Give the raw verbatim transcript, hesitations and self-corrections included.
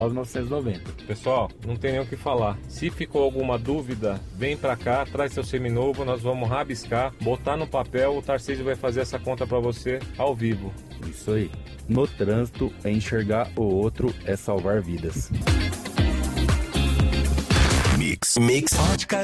nove novecentos e noventa. Pessoal, não tem nem o que falar. Se ficou alguma dúvida, vem pra cá, traz seu seminovo, nós vamos rabiscar, botar no papel, o Tarcísio vai fazer essa conta pra você ao vivo. Isso aí. No trânsito, é enxergar o outro, é salvar vidas. Mix. Mix.